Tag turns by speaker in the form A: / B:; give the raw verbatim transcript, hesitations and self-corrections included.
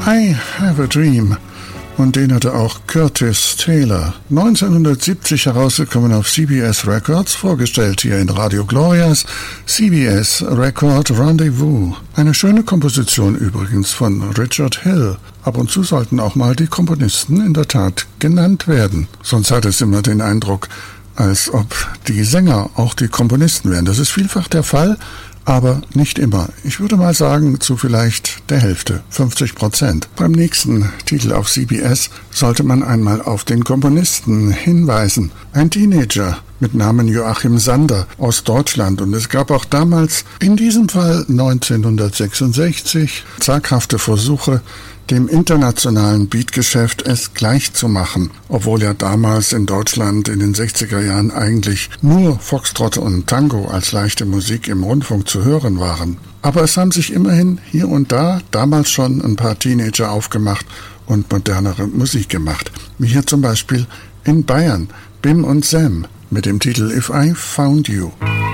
A: I Have a Dream. Und den hatte auch Curtis Taylor, neunzehnhundertsiebzig herausgekommen auf C B S Records, vorgestellt hier in Radio Glorias, C B S Record Rendezvous. Eine schöne Komposition übrigens von Richard Hill. Ab und zu sollten auch mal die Komponisten in der Tat genannt werden. Sonst hat es immer den Eindruck, als ob die Sänger auch die Komponisten wären. Das ist vielfach der Fall, aber nicht immer. Ich würde mal sagen, zu vielleicht der Hälfte, fünfzig Prozent. Beim nächsten Titel auf C B S sollte man einmal auf den Komponisten hinweisen. Ein Teenager mit Namen Joachim Sander aus Deutschland. Und es gab auch damals, in diesem Fall neunzehnhundertsechsundsechzig, zaghafte Versuche, dem internationalen Beatgeschäft es gleich zu machen, obwohl ja damals in Deutschland in den sechziger Jahren eigentlich nur Foxtrot und Tango als leichte Musik im Rundfunk zu hören waren. Aber es haben sich immerhin hier und da damals schon ein paar Teenager aufgemacht und modernere Musik gemacht, wie hier zum Beispiel in Bayern Bim und Sam mit dem Titel If I Found You.